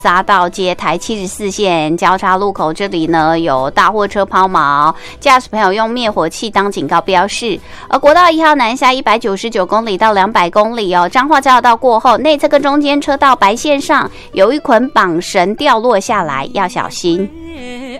匝道接台74线交叉路口，这里呢有大货车抛锚，驾驶朋友用灭火器当警告标示。而国道1号南下199公里到200公里哦，彰化交流道过后，内侧跟中间车道白线上有一捆绑绳掉落下来，要小心。